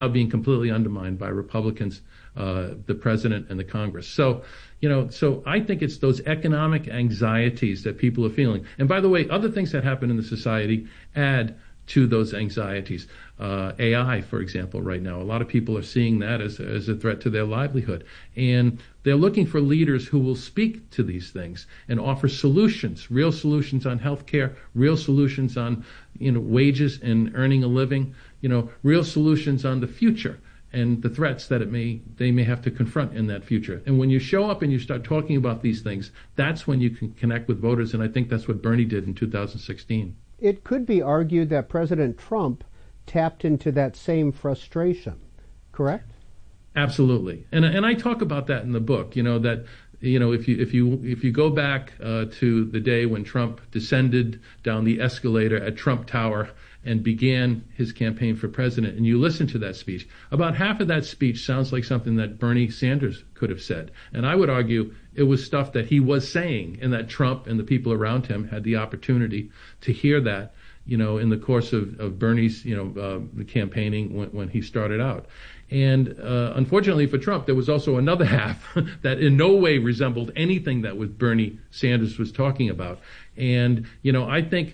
being completely undermined by Republicans, the president and the Congress. So, so I think it's those economic anxieties that people are feeling. And by the way, other things that happen in the society add to those anxieties. AI, for example, right now, a lot of people are seeing that as a threat to their livelihood. And they're looking for leaders who will speak to these things and offer solutions, real solutions on healthcare, real solutions on, wages and earning a living, real solutions on the future and the threats that they may have to confront in that future. And when you show up and you start talking about these things, that's when you can connect with voters. And I think that's what Bernie did in 2016. It could be argued that President Trump tapped into that same frustration, correct? Absolutely. And I talk about that in the book, that if you go back to the day when Trump descended down the escalator at Trump Tower and began his campaign for president, and you listen to that speech, about half of that speech sounds like something that Bernie Sanders could have said. And I would argue it was stuff that he was saying, and that Trump and the people around him had the opportunity to hear that, in the course of Bernie's, campaigning when he started out. And unfortunately for Trump, there was also another half that in no way resembled anything that Bernie Sanders was talking about. And, I think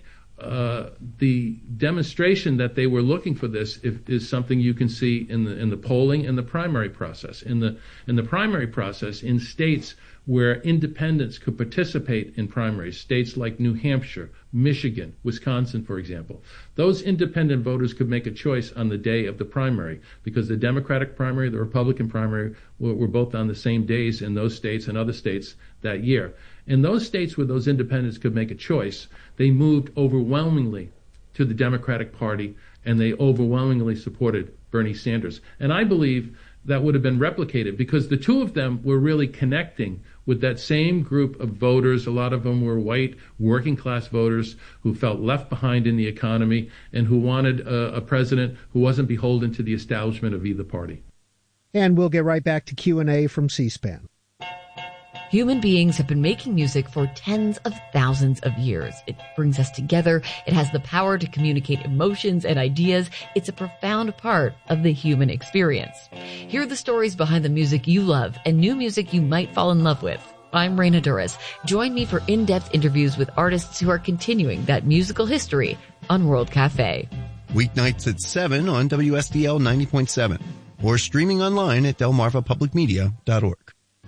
the demonstration that they were looking for this is something you can see in the polling and the primary process. In the primary process, in states where independents could participate in primaries, states like New Hampshire, Michigan, Wisconsin, for example, those independent voters could make a choice on the day of the primary, because the Democratic primary, the Republican primary were both on the same days in those states and other states that year. In those states where those independents could make a choice, they moved overwhelmingly to the Democratic Party, and they overwhelmingly supported Bernie Sanders. And I believe that would have been replicated because the two of them were really connecting with that same group of voters. A lot of them were white, working class voters who felt left behind in the economy and who wanted a president who wasn't beholden to the establishment of either party. And we'll get right back to Q&A from C-SPAN. Human beings have been making music for tens of thousands of years. It brings us together. It has the power to communicate emotions and ideas. It's a profound part of the human experience. Hear the stories behind the music you love and new music you might fall in love with. I'm Raina Duras. Join me for in-depth interviews with artists who are continuing that musical history on World Cafe. Weeknights at 7 on WSDL 90.7 or streaming online at delmarvapublicmedia.org.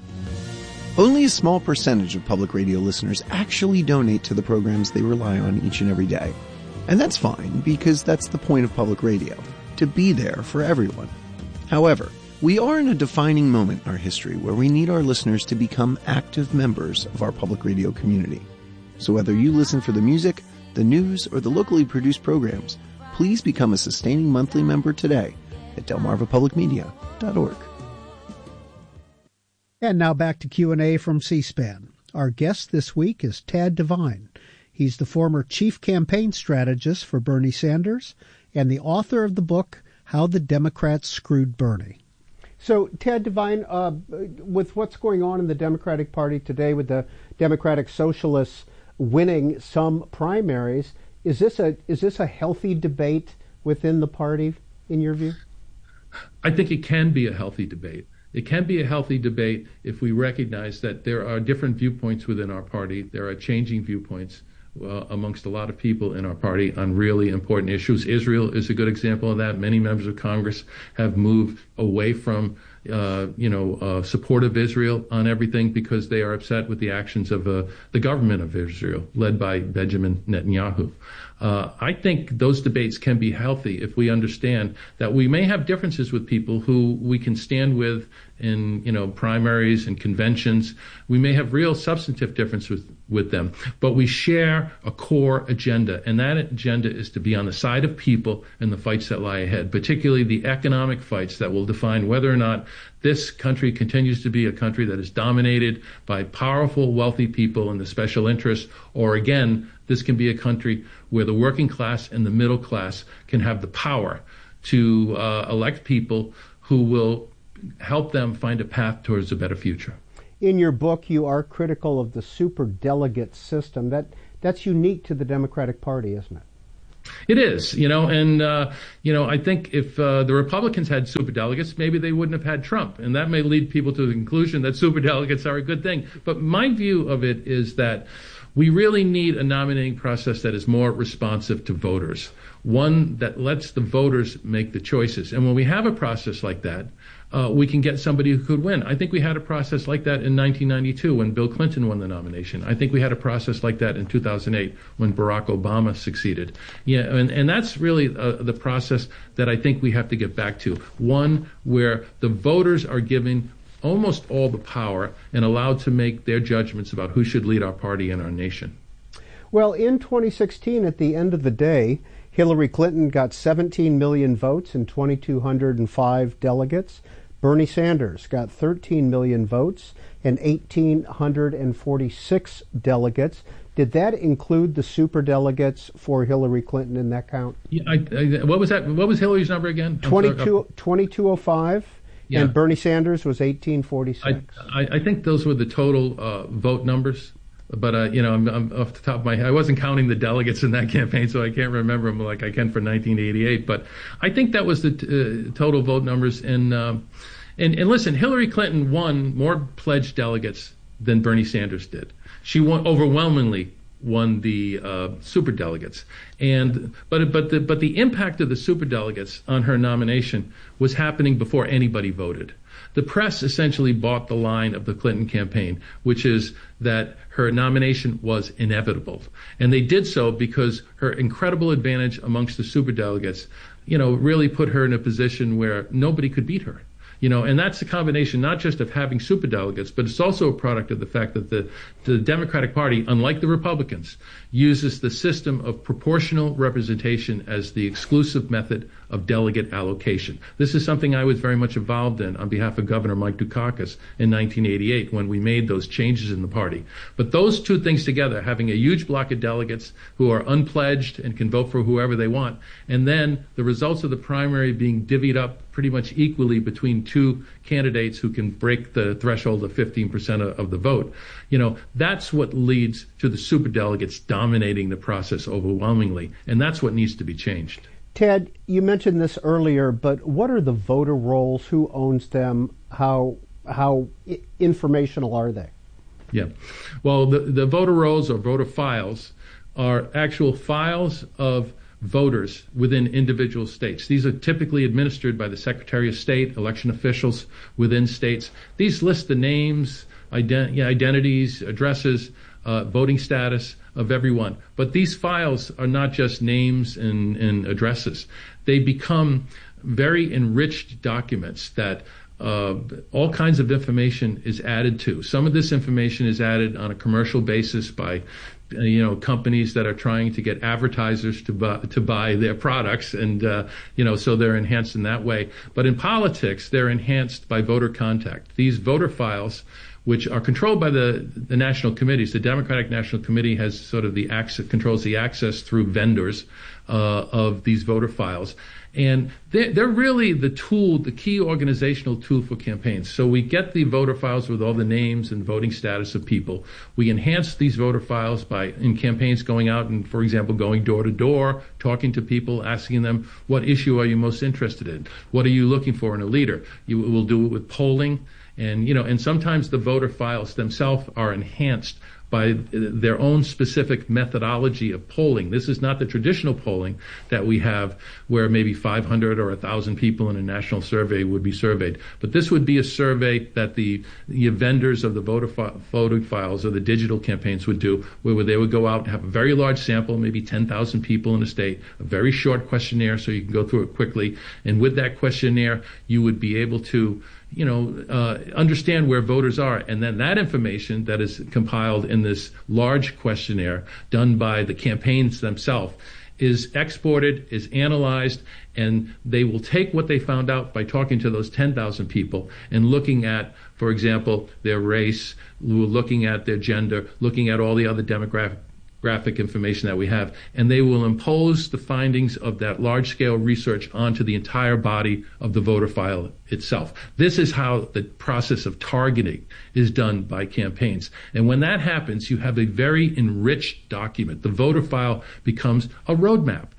Only a small percentage of public radio listeners actually donate to the programs they rely on each and every day. And that's fine, because that's the point of public radio, to be there for everyone. However, we are in a defining moment in our history where we need our listeners to become active members of our public radio community. So whether you listen for the music, the news, or the locally produced programs, please become a sustaining monthly member today at delmarvapublicmedia.org. And now back to Q&A from C-SPAN. Our guest this week is Tad Devine. He's the former chief campaign strategist for Bernie Sanders and the author of the book, How the Democrats Screwed Bernie. So, Tad Devine, with what's going on in the Democratic Party today, with the Democratic Socialists winning some primaries, is this a healthy debate within the party, in your view? I think it can be a healthy debate. It can be a healthy debate if we recognize that there are different viewpoints within our party. There are changing viewpoints amongst a lot of people in our party on really important issues. Israel is a good example of that. Many members of Congress have moved away from support of Israel on everything because they are upset with the actions of the government of Israel, led by Benjamin Netanyahu. I think those debates can be healthy if we understand that we may have differences with people who we can stand with in, primaries and conventions. We may have real substantive differences with them, but we share a core agenda, and that agenda is to be on the side of people in the fights that lie ahead, particularly the economic fights that will define whether or not this country continues to be a country that is dominated by powerful, wealthy people and the special interests, or again, this can be a country where the working class and the middle class can have the power to elect people who will help them find a path towards a better future. In your book, you are critical of the superdelegate system. That's unique to the Democratic Party, isn't it? It is, and I think if the Republicans had superdelegates, maybe they wouldn't have had Trump, and that may lead people to the conclusion that superdelegates are a good thing. But my view of it is that we really need a nominating process that is more responsive to voters, one that lets the voters make the choices. And when we have a process like that, we can get somebody who could win. I think we had a process like that in 1992 when Bill Clinton won the nomination. I think we had a process like that in 2008 when Barack Obama succeeded. Yeah, and that's really the process that I think we have to get back to, one where the voters are given almost all the power and allowed to make their judgments about who should lead our party and our nation. Well, in 2016, at the end of the day, Hillary Clinton got 17 million votes and 2,205 delegates. Bernie Sanders got 13 million votes and 1,846 delegates. Did that include the superdelegates for Hillary Clinton in that count? Yeah, what was that? What was Hillary's number again? 2,205. Yeah. And Bernie Sanders was 1,846. I think those were the total vote numbers. But, I'm off the top of my head. I wasn't counting the delegates in that campaign, so I can't remember them like I can for 1988. But I think that was the total vote numbers. And listen, Hillary Clinton won more pledged delegates than Bernie Sanders did. She overwhelmingly won the superdelegates. But the impact of the superdelegates on her nomination was happening before anybody voted. The press essentially bought the line of the Clinton campaign, which is that her nomination was inevitable. And they did so because her incredible advantage amongst the superdelegates, really put her in a position where nobody could beat her. And that's a combination not just of having superdelegates, but it's also a product of the fact that the Democratic Party, unlike the Republicans, uses the system of proportional representation as the exclusive method of delegate allocation. This is something I was very much involved in on behalf of Governor Mike Dukakis in 1988 when we made those changes in the party. But those two things together, having a huge block of delegates who are unpledged and can vote for whoever they want, and then the results of the primary being divvied up pretty much equally between two candidates who can break the threshold of 15% of the vote, that's what leads to the superdelegates dominating the process overwhelmingly, and that's what needs to be changed. Ted, you mentioned this earlier, but what are the voter rolls? Who owns them? How informational are they? Yeah. Well, the voter rolls or voter files are actual files of voters within individual states. These are typically administered by the Secretary of State, election officials within states. These list the names, identities, addresses, voting status of everyone. But these files are not just names and addresses. They become very enriched documents that all kinds of information is added to. Some of this information is added on a commercial basis by companies that are trying to get advertisers to buy their products, and so they're enhanced in that way. But in politics, they're enhanced by voter contact. These voter files, which are controlled by the national committees, the Democratic National Committee has sort of the access, controls the access through vendors of these voter files. And they're really the tool, the key organizational tool for campaigns. So we get the voter files with all the names and voting status of people. We enhance these voter files by, in campaigns, going out and, for example, going door to door, talking to people, asking them, what issue are you most interested in? What are you looking for in a leader? You will do it with polling. And sometimes the voter files themselves are enhanced by their own specific methodology of polling. This is not the traditional polling that we have where maybe 500 or 1,000 people in a national survey would be surveyed. But this would be a survey that the vendors of the voting files or the digital campaigns would do, where they would go out and have a very large sample, maybe 10,000 people in a state, a very short questionnaire so you can go through it quickly. And with that questionnaire, you would be able to understand where voters are. And then that information that is compiled in this large questionnaire done by the campaigns themselves is exported, is analyzed, and they will take what they found out by talking to those 10,000 people and looking at, for example, their race, looking at their gender, looking at all the other demographic information that we have, and they will impose the findings of that large-scale research onto the entire body of the voter file itself. This is how the process of targeting is done by campaigns. And when that happens, you have a very enriched document. The voter file becomes a roadmap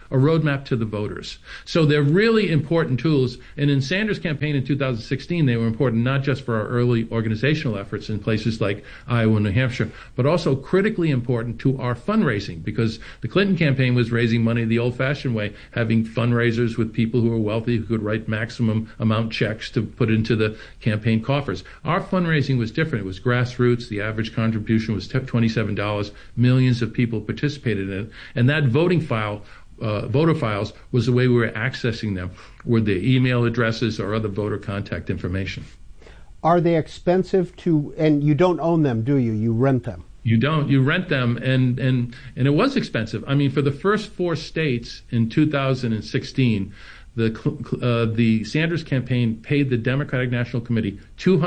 a roadmap to the voters. So they're really important tools. And in Sanders' campaign in 2016, they were important not just for our early organizational efforts in places like Iowa and New Hampshire, but also critically important to our fundraising, because the Clinton campaign was raising money the old-fashioned way, having fundraisers with people who were wealthy who could write maximum amount checks to put into the campaign coffers. Our fundraising was different. It was grassroots. The average contribution was $27. Millions of people participated in it. And that voter files was the way we were accessing them, were the email addresses or other voter contact information. Are they expensive to, and you don't own them, do you? You rent them. You don't. You rent them, and it was expensive. I mean, for the first 4 states in 2016, the Sanders campaign paid the Democratic National Committee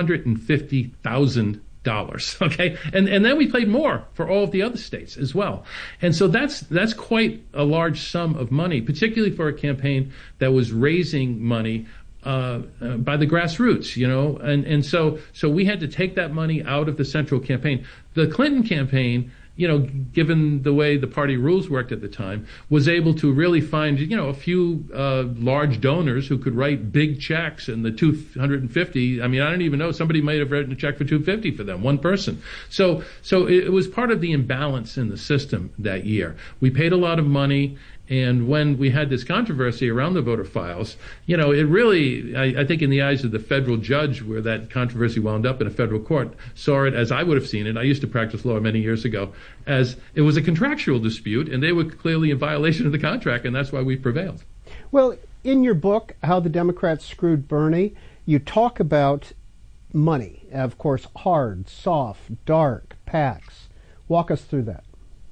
$250,000. Okay, and then we paid more for all of the other states as well. And so that's quite a large sum of money, particularly for a campaign that was raising money by the grassroots, and so we had to take that money out of the central campaign. The Clinton campaign, given the way the party rules worked at the time, was able to really find, a few large donors who could write big checks, and the 250. I mean, I don't even know. Somebody might have written a check for 250 for them, one person. So it was part of the imbalance in the system that year. We paid a lot of money. And when we had this controversy around the voter files, it really, I think in the eyes of the federal judge where that controversy wound up in a federal court, saw it as I would have seen it. I used to practice law many years ago, as it was a contractual dispute, and they were clearly in violation of the contract, and that's why we prevailed. Well, in your book, How the Democrats Screwed Bernie, you talk about money, of course, hard, soft, dark, PACs. Walk us through that.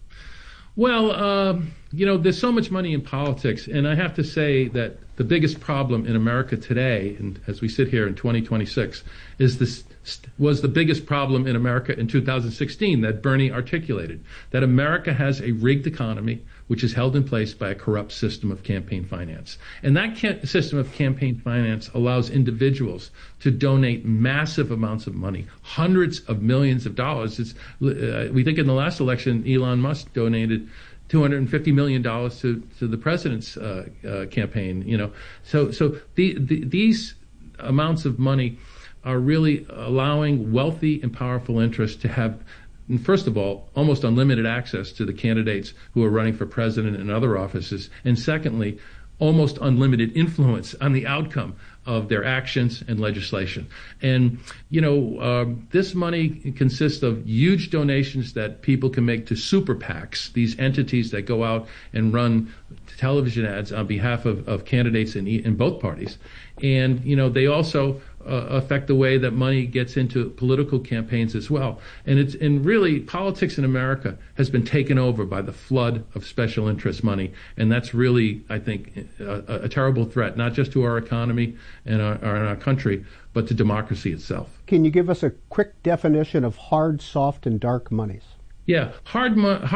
Well, there's so much money in politics, and I have to say that the biggest problem in America today, and as we sit here in 2026, was the biggest problem in America in 2016 that Bernie articulated, that America has a rigged economy which is held in place by a corrupt system of campaign finance. And that system of campaign finance allows individuals to donate massive amounts of money, hundreds of millions of dollars. We think in the last election, Elon Musk donated $250 million to the president's campaign. So these amounts of money are really allowing wealthy and powerful interests to have, first of all, almost unlimited access to the candidates who are running for president and other offices, and secondly, almost unlimited influence on the outcome of their actions and legislation. And, this money consists of huge donations that people can make to super PACs, these entities that go out and run television ads on behalf of candidates in both parties. And, they also affect the way that money gets into political campaigns as well. And really, politics in America has been taken over by the flood of special interest money. And that's really, I think, a terrible threat, not just to our economy and our country, but to democracy itself. Can you give us a quick definition of hard, soft, and dark monies? Yeah, hard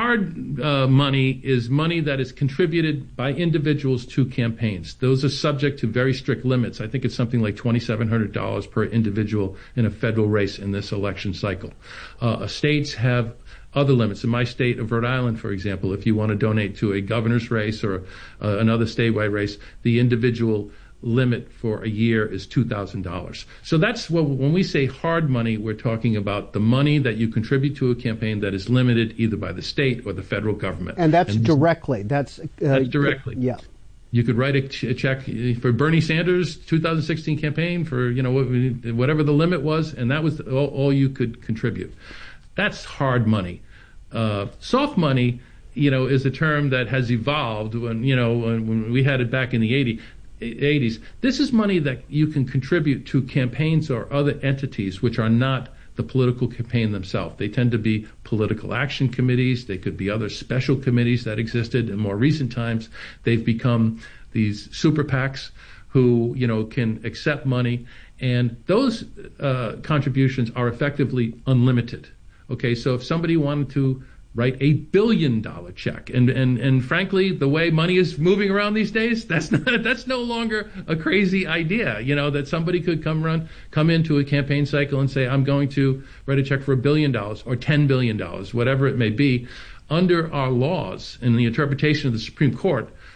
money is money that is contributed by individuals to campaigns. Those are subject to very strict limits. I think it's something like $2,700 per individual in a federal race in this election cycle. States have other limits. In my state of Rhode Island, for example, if you want to donate to a governor's race or another statewide race, the individual limit for a year is $2,000. So that's when we say hard money, we're talking about the money that you contribute to a campaign that is limited either by the state or the federal government. And that's directly. That's directly. Yeah. You could write a check for Bernie Sanders' 2016 campaign for whatever the limit was, and that was all you could contribute. That's hard money. Soft money, is a term that has evolved when we had it back in the 80s. This is money that you can contribute to campaigns or other entities which are not the political campaign themselves. They tend to be political action committees. They could be other special committees that existed in more recent times. They've become these super PACs who, can accept money, and those contributions are effectively unlimited. Okay, so if somebody wanted to write $1 billion check. And frankly, the way money is moving around these days, that's no longer a crazy idea, that somebody could come into a campaign cycle and say, I'm going to write a check for $1 billion or $10 billion, whatever it may be. Under our laws and the interpretation of the Supreme Court,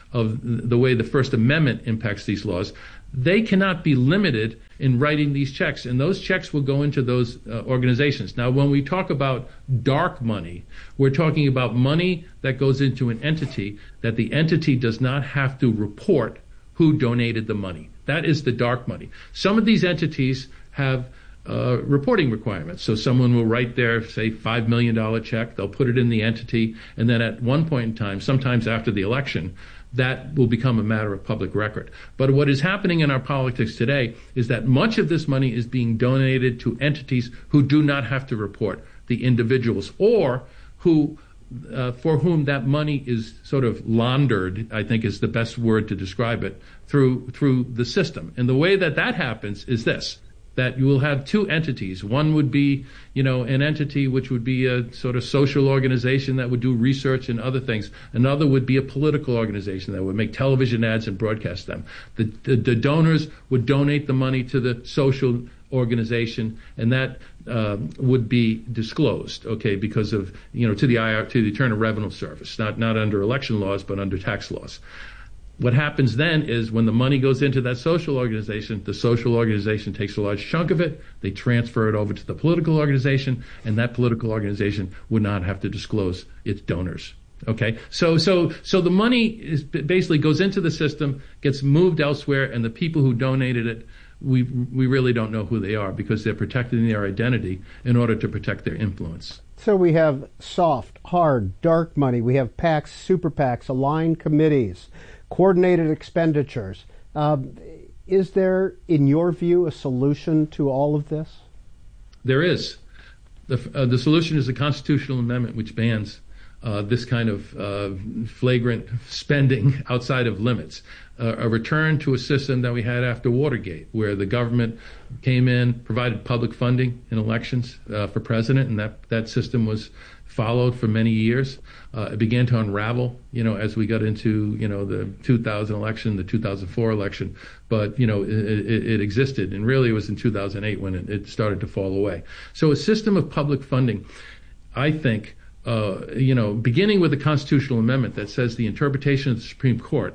of the way the First Amendment impacts these laws, they cannot be limited in writing these checks, and those checks will go into those organizations. Now, when we talk about dark money, we're talking about money that goes into an entity that the entity does not have to report who donated the money. That is the dark money. Some of these entities have reporting requirements. So someone will write their, say, $5 million check, they'll put it in the entity, and then at one point in time, sometimes after the election, that will become a matter of public record. But what is happening in our politics today is that much of this money is being donated to entities who do not have to report, the individuals, or who for whom that money is sort of laundered, I think is the best word to describe it, through the system. And the way that happens is this, that you will have two entities. One would be, an entity which would be a sort of social organization that would do research and other things. Another would be a political organization that would make television ads and broadcast them. The donors would donate the money to the social organization, and that would be disclosed, okay, because of, to the Internal Revenue Service, not under election laws, but under tax laws. What happens then is when the money goes into that social organization, the social organization takes a large chunk of it, they transfer it over to the political organization, and that political organization would not have to disclose its donors. Okay, so the money is basically goes into the system, gets moved elsewhere, and the people who donated it, we really don't know who they are because they're protecting their identity in order to protect their influence. So we have soft, hard, dark money. We have PACs, super PACs, aligned committees, coordinated expenditures. Is there, in your view, a solution to all of this? There is. The solution is a constitutional amendment which bans this kind of flagrant spending outside of limits. A return to a system that we had after Watergate, where the government came in, provided public funding in elections for president, and that system was followed for many years. It began to unravel, as we got into, the 2000 election, the 2004 election. But, it existed. And really it was in 2008 when it started to fall away. So a system of public funding, I think, beginning with a constitutional amendment that says the interpretation of the Supreme Court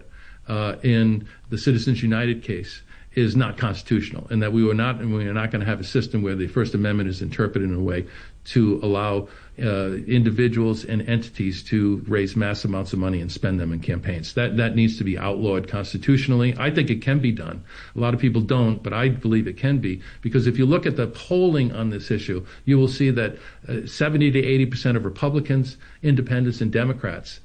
in the Citizens United case is not constitutional, and that we are not going to have a system where the First Amendment is interpreted in a way to allow individuals and entities to raise mass amounts of money and spend them in campaigns. That needs to be outlawed constitutionally. I think it can be done. A lot of people don't, but I believe it can be, because if you look at the polling on this issue, you will see that 70 to 80% of Republicans, independents, and Democrats,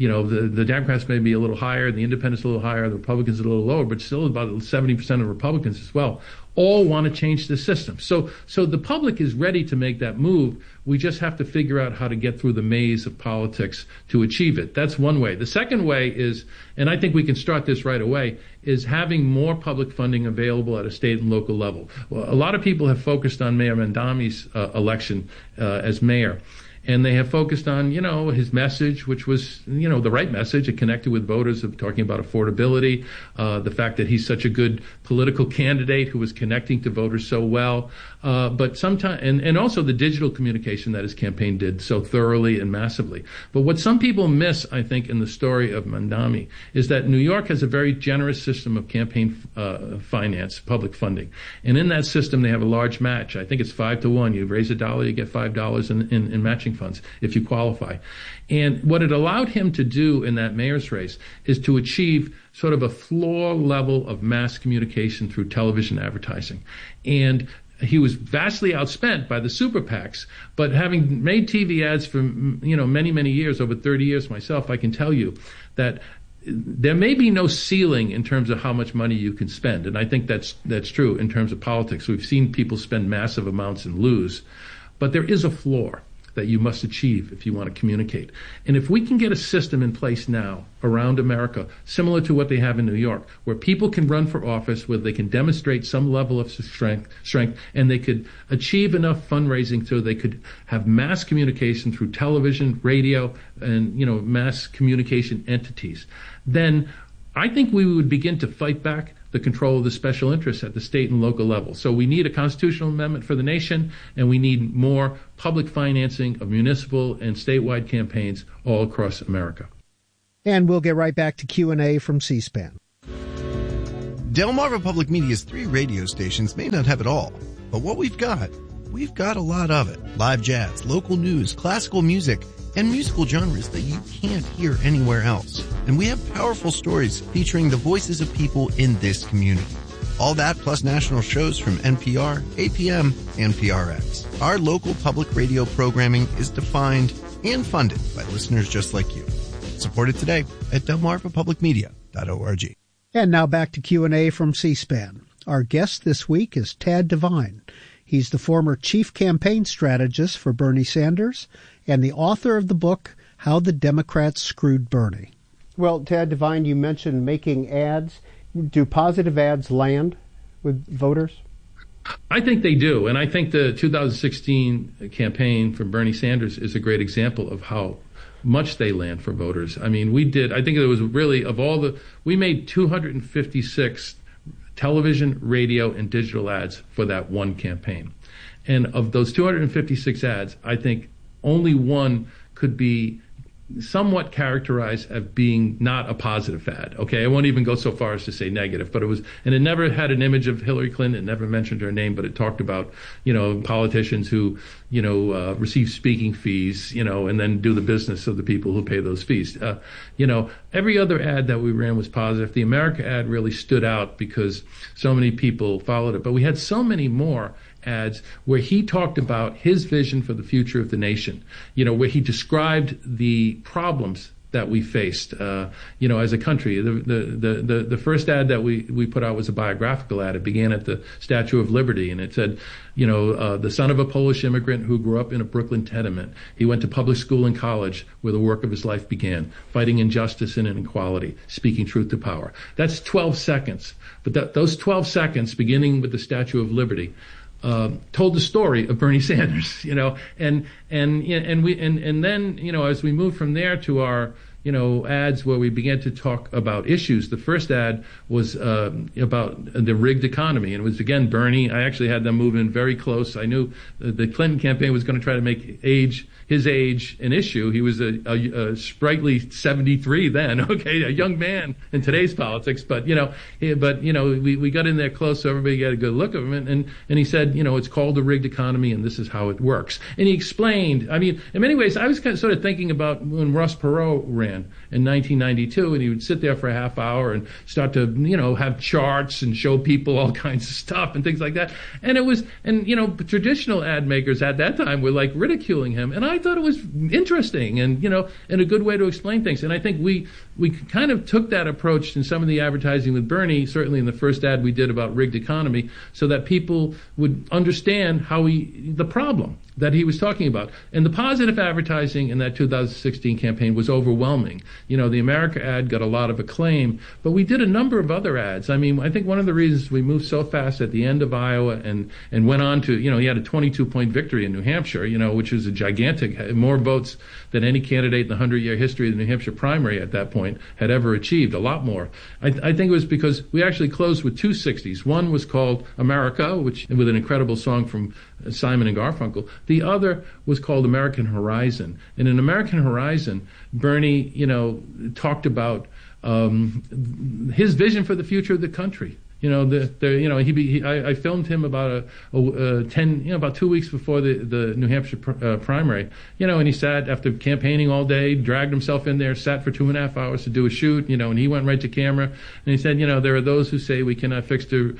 the Democrats may be a little higher, the independents a little higher, the Republicans a little lower, but still about 70% of Republicans as well, all want to change the system. So the public is ready to make that move. We just have to figure out how to get through the maze of politics to achieve it. That's one way. The second way is, and I think we can start this right away, is having more public funding available at a state and local level. Well, a lot of people have focused on Mayor Mamdani's election as mayor. And they have focused on, his message, which was, the right message. It connected with voters of talking about affordability, the fact that he's such a good political candidate who was connecting to voters so well. But sometimes, and also the digital communication that his campaign did so thoroughly and massively. But what some people miss, I think, in the story of Mamdani is that New York has a very generous system of campaign finance, public funding. And in that system, they have a large match. I think it's 5-1. You raise $1, you get $5 in matching funds if you qualify. And what it allowed him to do in that mayor's race is to achieve sort of a floor level of mass communication through television advertising. And he was vastly outspent by the super PACs, but having made TV ads for, many, many years, over 30 years myself, I can tell you that there may be no ceiling in terms of how much money you can spend. And I think that's true in terms of politics. We've seen people spend massive amounts and lose, but there is a floor that you must achieve if you want to communicate. And if we can get a system in place now around America, similar to what they have in New York, where people can run for office, where they can demonstrate some level of strength, and they could achieve enough fundraising so they could have mass communication through television, radio, and, mass communication entities, then I think we would begin to fight back the control of the special interests at the state and local level. So we need a constitutional amendment for the nation, and we need more public financing of municipal and statewide campaigns all across America. And we'll get right back to Q&A from C-SPAN. Delmarva Public Media's 3 radio stations may not have it all, but what we've got a lot of it. Live jazz, local news, classical music, and musical genres that you can't hear anywhere else. And we have powerful stories featuring the voices of people in this community. All that plus national shows from NPR, APM, and PRX. Our local public radio programming is defined and funded by listeners just like you. Support it today at delmarvapublicmedia.org. And now back to Q&A from C-SPAN. Our guest this week is Tad Devine. He's the former chief campaign strategist for Bernie Sanders and the author of the book, How the Democrats Screwed Bernie. Well, Tad Devine, you mentioned making ads. Do positive ads land with voters? I think they do. And I think the 2016 campaign from Bernie Sanders is a great example of how much they land for voters. I mean, I think it was really, we made 256 television, radio, and digital ads for that one campaign. And of those 256 ads, I think only one could be somewhat characterized as being not a positive ad. Okay, I won't even go so far as to say negative, but it never had an image of Hillary Clinton. It never mentioned her name, but it talked about, politicians who, receive speaking fees, and then do the business of the people who pay those fees. Every other ad that we ran was positive. The America ad really stood out because so many people followed it, but we had so many more ads where he talked about his vision for the future of the nation, where he described the problems that we faced, as a country. The first ad that we put out was a biographical ad. It began at the Statue of Liberty, and it said, the son of a Polish immigrant who grew up in a Brooklyn tenement. He went to public school and college where the work of his life began, fighting injustice and inequality, speaking truth to power. That's 12 seconds. But those 12 seconds, beginning with the Statue of Liberty, told the story of Bernie Sanders, and then, as we moved from there to our, ads where we began to talk about issues. The first ad was about the rigged economy, and it was again Bernie. I actually had them move in very close. I knew the Clinton campaign was going to try to make his age an issue. He was a sprightly 73 then, okay, a young man in today's politics, but we got in there close so everybody got a good look of him, and he said, it's called the rigged economy and this is how it works. And he explained, in many ways, I was kind of sort of thinking about when Ross Perot ran in 1992, and he would sit there for a half hour and start to, have charts and show people all kinds of stuff and things like that. And traditional ad makers at that time were like ridiculing him. And I thought it was interesting and, and a good way to explain things. And I think we kind of took that approach in some of the advertising with Bernie, certainly in the first ad we did about rigged economy, so that people would understand the problem that he was talking about. And the positive advertising in that 2016 campaign was overwhelming. The America ad got a lot of acclaim, but we did a number of other ads. I think one of the reasons we moved so fast at the end of Iowa and went on to, he had a 22-point victory in New Hampshire, which was a gigantic, more votes than any candidate in the 100-year history of the New Hampshire primary at that point had ever achieved, a lot more. I think it was because we actually closed with 2 60s. One was called America, with an incredible song from Simon and Garfunkel. The other was called American Horizon. And in American Horizon, Bernie, talked about his vision for the future of the country. I filmed him about about 2 weeks before the New Hampshire primary, and he sat after campaigning all day, dragged himself in there, sat for 2.5 hours to do a shoot, and he went right to camera, and he said, there are those who say we cannot fix a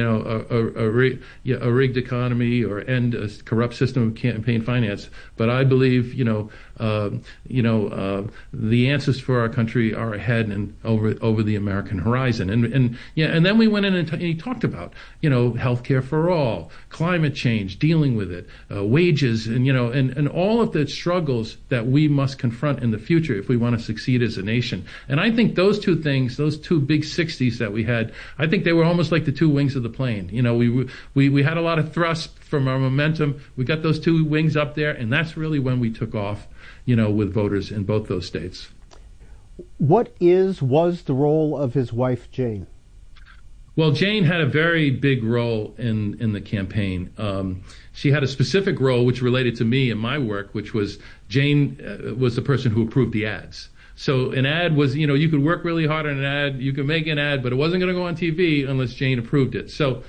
rigged economy or end a corrupt system of campaign finance, but I believe, the answers for our country are ahead and over the American horizon, and then we went in and he talked about, healthcare for all, climate change, dealing with it, wages, and all of the struggles that we must confront in the future if we want to succeed as a nation. And I think those two things, those two big 60s that we had, I think they were almost like the two wings of the plane. We had a lot of thrust from our momentum. We got those two wings up there, and that's really when we took off, with voters in both those states. What was the role of his wife, Jane? Well, Jane had a very big role in the campaign. She had a specific role which related to me and my work, which was Jane was the person who approved the ads. So an ad was, you could work really hard on an ad, you could make an ad, but it wasn't going to go on TV unless Jane approved it. So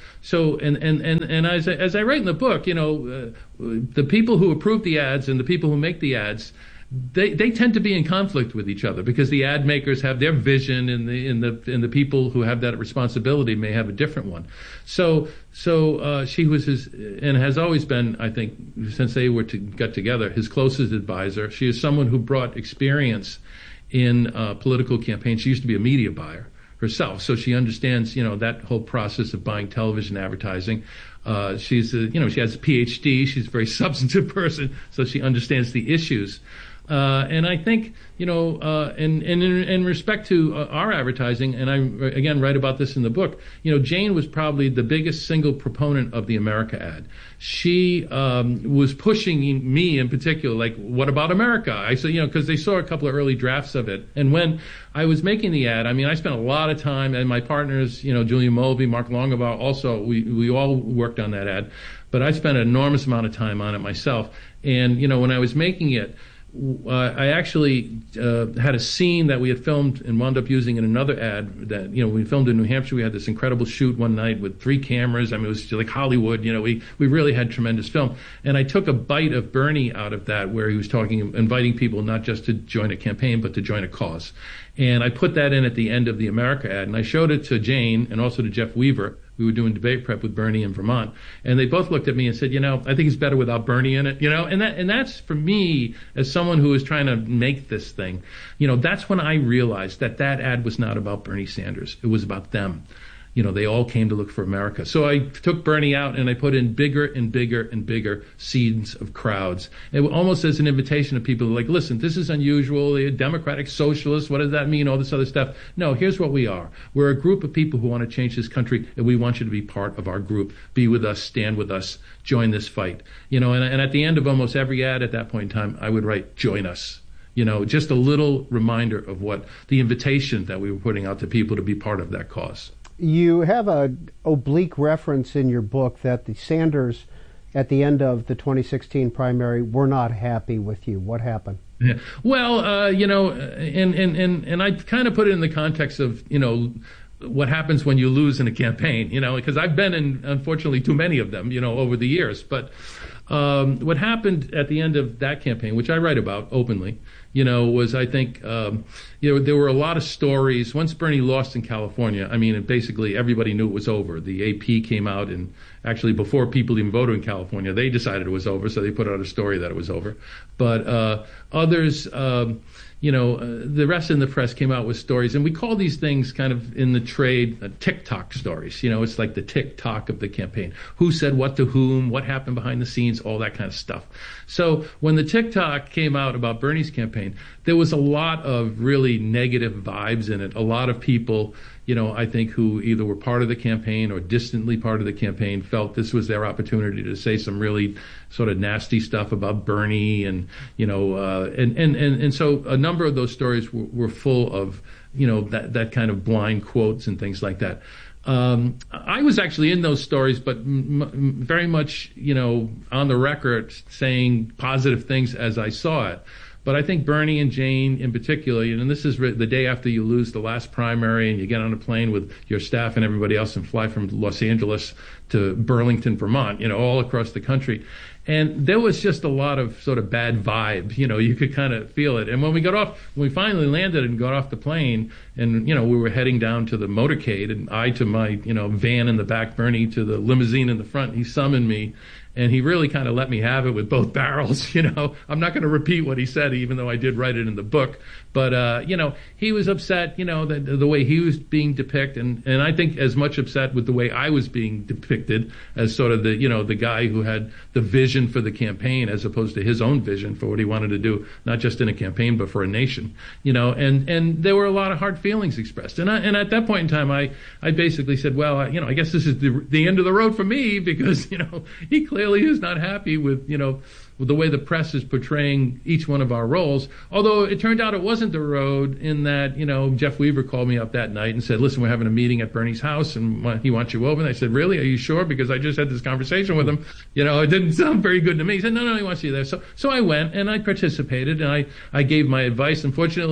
as I write in the book, the people who approve the ads and the people who make the ads, they tend to be in conflict with each other because the ad makers have their vision and the people who have that responsibility may have a different one. So she was his, and has always been, I think, since they got together, his closest advisor. She is someone who brought experience in political campaigns. She used to be a media buyer herself, so she understands, that whole process of buying television advertising. She has a PhD. She's a very substantive person, so she understands the issues. And I think, in respect to our advertising, and I, again, write about this in the book, Jane was probably the biggest single proponent of the America ad. She was pushing me in particular, like, what about America? I said, because they saw a couple of early drafts of it. And when I was making the ad, I spent a lot of time, and my partners, Julia Mulvey, Mark Longabaugh, also, we all worked on that ad. But I spent an enormous amount of time on it myself. And, when I was making it, I actually had a scene that we had filmed and wound up using in another ad that, we filmed in New Hampshire. We had this incredible shoot one night with 3 cameras. It was like Hollywood. We really had tremendous film. And I took a bite of Bernie out of that where he was inviting people not just to join a campaign, but to join a cause. And I put that in at the end of the America ad. And I showed it to Jane and also to Jeff Weaver. We were doing debate prep with Bernie in Vermont, and they both looked at me and said, I think it's better without Bernie in it, and that's for me as someone who is trying to make this thing, that's when I realized that ad was not about Bernie Sanders. It was about them. They all came to look for America. So I took Bernie out and I put in bigger and bigger and bigger scenes of crowds. It almost as an invitation to people like, listen, this is unusual. They're democratic socialists. What does that mean? All this other stuff. No, here's what we are. We're a group of people who want to change this country, and we want you to be part of our group. Be with us, stand with us, join this fight. And at the end of almost every ad at that point in time, I would write, join us. Just a little reminder of what the invitation that we were putting out to people to be part of that cause. You have a oblique reference in your book that the Sanders, at the end of the 2016 primary, were not happy with you. What happened? Yeah. Well, and I kind of put it in the context of, what happens when you lose in a campaign, because I've been in, unfortunately, too many of them, over the years. But what happened at the end of that campaign, which I write about openly, was I think, there were a lot of stories. Once Bernie lost in California, basically everybody knew it was over. The AP came out, and actually before people even voted in California, they decided it was over, so they put out a story that it was over. But others, the rest in the press came out with stories, and we call these things kind of in the trade TikTok stories. It's like the TikTok of the campaign. Who said what to whom, what happened behind the scenes, all that kind of stuff. So when the TikTok came out about Bernie's campaign, there was a lot of really negative vibes in it. A lot of people, I think, who either were part of the campaign or distantly part of the campaign felt this was their opportunity to say some really sort of nasty stuff about Bernie, and so a number of those stories were full of that kind of blind quotes and things like that. I was actually in those stories, but very much on the record saying positive things as I saw it. But I think Bernie and Jane in particular, and this is the day after you lose the last primary and you get on a plane with your staff and everybody else and fly from Los Angeles to Burlington, Vermont, all across the country. And there was just a lot of sort of bad vibe, you could kind of feel it. And when we finally landed and got off the plane and, we were heading down to the motorcade, and I to my, van in the back, Bernie to the limousine in the front, he summoned me. And he really kind of let me have it with both barrels, I'm not going to repeat what he said, even though I did write it in the book. But, he was upset, the way he was being depicted. And I think as much upset with the way I was being depicted as sort of the guy who had the vision for the campaign as opposed to his own vision for what he wanted to do, not just in a campaign, but for a nation, and there were a lot of hard feelings expressed. And at that point in time, I basically said, well, I guess this is the end of the road for me because, he clearly is not happy with the way the press is portraying each one of our roles. Although it turned out it wasn't the road, in that, Jeff Weaver called me up that night and said, listen, we're having a meeting at Bernie's house and he wants you over. And I said, really? Are you sure? Because I just had this conversation with him. It didn't sound very good to me. He said, no, he wants you there. So I went and I participated and I gave my advice. Unfortunately,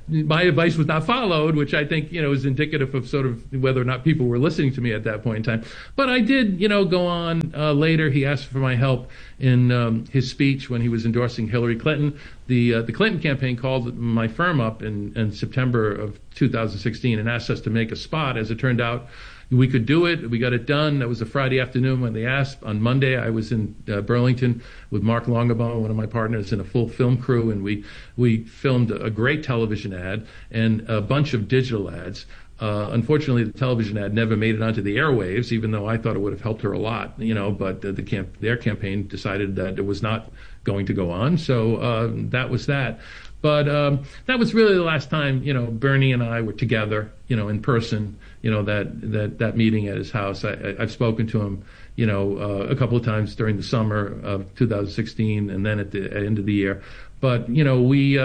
my advice was not followed, which I think, is indicative of sort of whether or not people were listening to me at that point in time. But I did, go on later. He asked for my help in his speech when he was endorsing Hillary Clinton. The Clinton campaign called my firm up in September of 2016 and asked us to make a spot. As it turned out, we could do it. We got it done. That was a Friday afternoon when they asked. On Monday, I was in Burlington with Mark Longabone, one of my partners, and a full film crew, and we filmed a great television ad and a bunch of digital ads. Unfortunately, the television ad never made it onto the airwaves, even though I thought it would have helped her a lot, but their campaign decided that it was not going to go on. So that was that. But that was really the last time, Bernie and I were together, in person, that meeting at his house. I've spoken to him, a couple of times during the summer of 2016 and then at the end of the year. But, we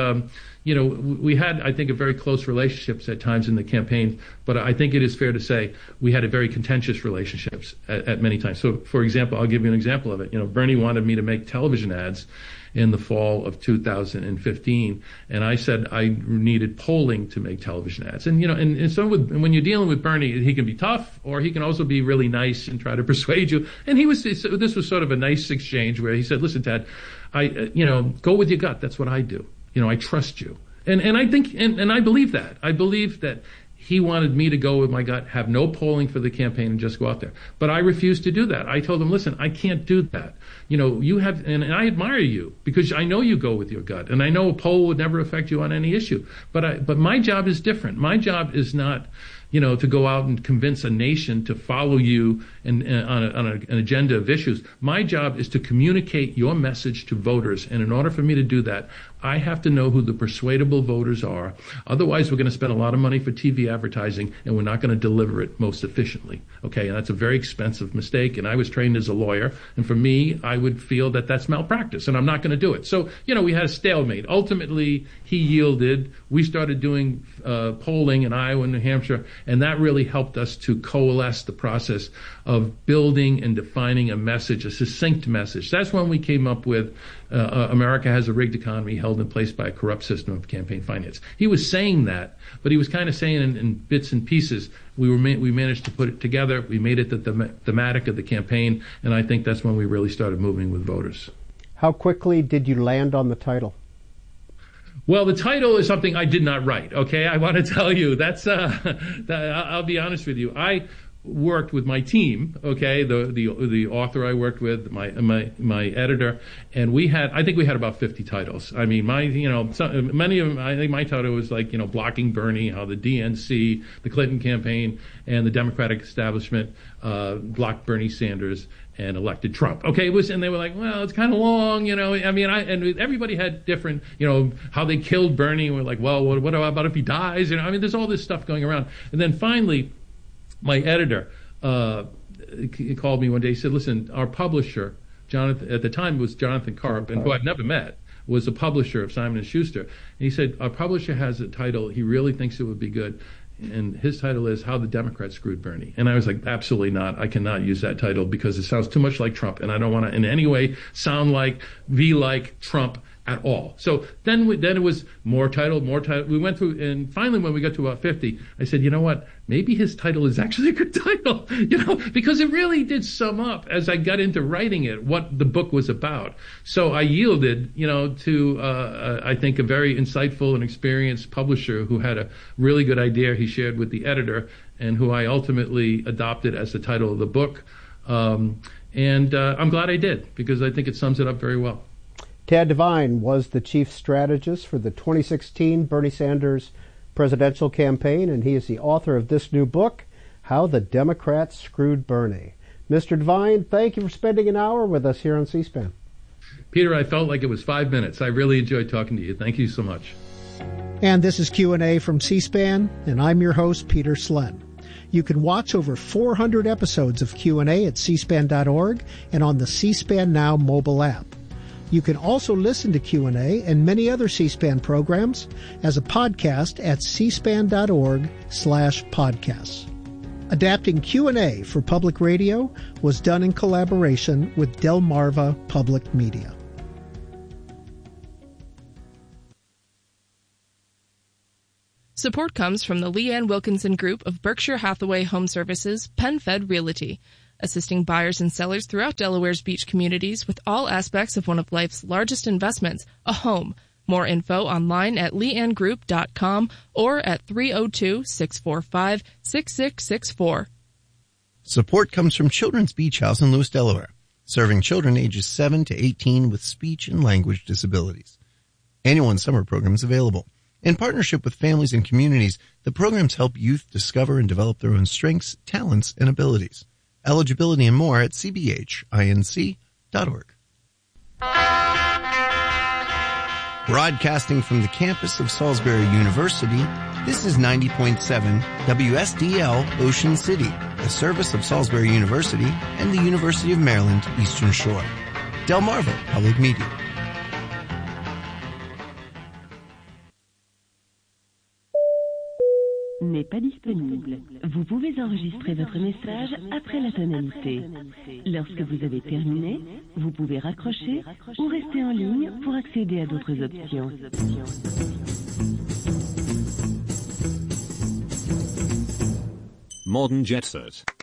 had, I think, a very close relationships at times in the campaign, but I think it is fair to say we had a very contentious relationships at many times. So, for example, I'll give you an example of it. Bernie wanted me to make television ads in the fall of 2015, and I said I needed polling to make television ads. And and so when you're dealing with Bernie, he can be tough, or he can also be really nice and try to persuade you. And this was sort of a nice exchange where he said, "Listen, Ted, go with your gut. That's what I do. I trust you." And I think and I believe that. I believe that he wanted me to go with my gut, have no polling for the campaign, and just go out there. But I refused to do that. I told him, listen, I can't do that. You have, and I admire you because I know you go with your gut, and I know a poll would never affect you on any issue. But my job is different. My job is not, to go out and convince a nation to follow you on an agenda of issues. My job is to communicate your message to voters, and in order for me to do that, I have to know who the persuadable voters are. Otherwise, we're going to spend a lot of money for TV advertising, and we're not going to deliver it most efficiently. Okay, and that's a very expensive mistake, and I was trained as a lawyer, and for me, I would feel that that's malpractice, and I'm not going to do it. So, we had a stalemate. Ultimately, he yielded. We started doing polling in Iowa and New Hampshire, and that really helped us to coalesce the process of building and defining a message, a succinct message. That's when we came up with America has a rigged economy held in place by a corrupt system of campaign finance. He was saying that, but he was kind of saying in bits and pieces. We managed to put it together. We made it the thematic of the campaign, and I think that's when we really started moving with voters. How quickly did you land on the title? Well, the title is something I did not write. Okay, I want to tell you I'll be honest with you. I worked with my team, okay, the author I worked with, my editor, and I think we had about 50 titles. I mean, many of them, I think my title was like, Blocking Bernie, how the DNC, the Clinton campaign, and the Democratic establishment blocked Bernie Sanders and elected Trump. Okay, and they were like, well, it's kind of long, and everybody had different, how they killed Bernie, and we're like, well, what about if he dies? There's all this stuff going around. And then finally, my editor called me one day. He said, listen, our publisher, Jonathan, at the time it was Jonathan Karp, and who I'd never met, was a publisher of Simon & Schuster. And he said, our publisher has a title. He really thinks it would be good. And his title is How the Democrats Screwed Bernie. And I was like, absolutely not. I cannot use that title because it sounds too much like Trump. And I don't want to in any way sound like Trump at all. So then it was more title. We went through, and finally when we got to about 50, I said, you know what? Maybe his title is actually a good title, because it really did sum up, as I got into writing it, what the book was about. So I yielded, to, I think, a very insightful and experienced publisher who had a really good idea he shared with the editor, and who I ultimately adopted as the title of the book. And I'm glad I did, because I think it sums it up very well. Tad Devine was the chief strategist for the 2016 Bernie Sanders presidential campaign, and he is the author of this new book, How the Democrats Screwed Bernie. Mr. Devine, thank you for spending an hour with us here on C-SPAN. Peter, I felt like it was 5 minutes. I really enjoyed talking to you. Thank you so much. And this is Q&A from C-SPAN, and I'm your host, Peter Slen. You can watch over 400 episodes of Q&A at cspan.org and on the C-SPAN Now mobile app. You can also listen to Q&A and many other C-SPAN programs as a podcast at cspan.org/podcasts. Adapting Q&A for public radio was done in collaboration with Delmarva Public Media. Support comes from the Leanne Wilkinson Group of Berkshire Hathaway Home Services, PenFed Realty, assisting buyers and sellers throughout Delaware's beach communities with all aspects of one of life's largest investments, a home. More info online at leannegroup.com or at 302-645-6664. Support comes from Children's Beach House in Lewis, Delaware, serving children ages 7 to 18 with speech and language disabilities. Annual and summer programs available. In partnership with families and communities, the programs help youth discover and develop their own strengths, talents, and abilities. Eligibility and more at cbhinc.org. Broadcasting from the campus of Salisbury University, this is 90.7 WSDL Ocean City, a service of Salisbury University and the University of Maryland, Eastern Shore. Delmarva Public Media. N'est pas disponible. Vous pouvez enregistrer votre message après la tonalité. Lorsque vous avez terminé, vous pouvez raccrocher ou rester en ligne pour accéder à d'autres options. Modern Jet Set.